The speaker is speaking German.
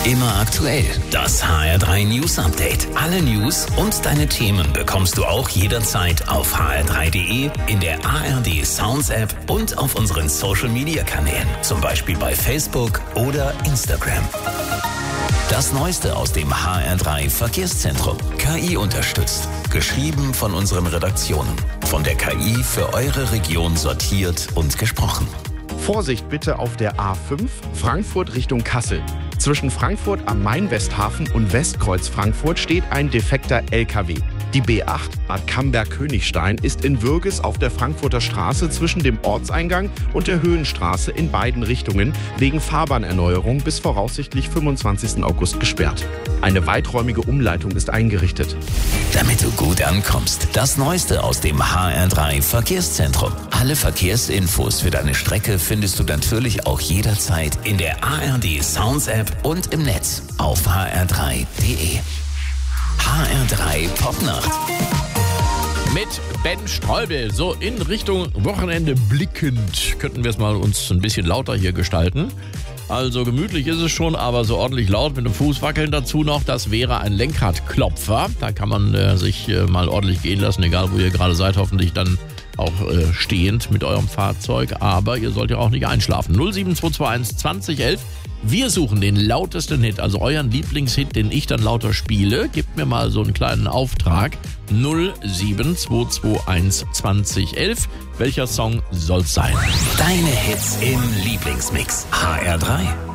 Immer aktuell. Das HR3 News Update. Alle News und deine Themen bekommst du auch jederzeit auf hr3.de, in der ARD Sounds App und auf unseren Social Media Kanälen. Zum Beispiel bei Facebook oder Instagram. Das Neueste aus dem HR3 Verkehrszentrum. KI unterstützt. Geschrieben von unseren Redaktionen. Von der KI für eure Region sortiert und gesprochen. Vorsicht bitte auf der A5 Frankfurt Richtung Kassel. Zwischen Frankfurt am Main-Westhafen und Westkreuz Frankfurt steht ein defekter LKW. Die B8 Bad Camberg-Königstein ist in Würges auf der Frankfurter Straße zwischen dem Ortseingang und der Höhenstraße in beiden Richtungen wegen Fahrbahnerneuerung bis voraussichtlich 25. August gesperrt. Eine weiträumige Umleitung ist eingerichtet. Damit du gut ankommst, das Neueste aus dem HR3 Verkehrszentrum. Alle Verkehrsinfos für deine Strecke findest du natürlich auch jederzeit in der ARD Sounds App und im Netz auf hr3.de. HR3 Popnacht. Mit Ben Streubel, so in Richtung Wochenende blickend, könnten wir es mal uns ein bisschen lauter hier gestalten. Also gemütlich ist es schon, aber so ordentlich laut mit dem Fuß wackeln dazu noch, das wäre ein Lenkradklopfer. Da kann man sich mal ordentlich gehen lassen, egal wo ihr gerade seid, hoffentlich dann auch stehend mit eurem Fahrzeug. Aber ihr sollt ja auch nicht einschlafen. 07221 2011. Wir suchen den lautesten Hit, also euren Lieblingshit, den ich dann lauter spiele. Gebt mir mal so einen kleinen Auftrag. 07221 2011. Welcher Song soll's sein? Deine Hits im Lieblingsmix. HR3.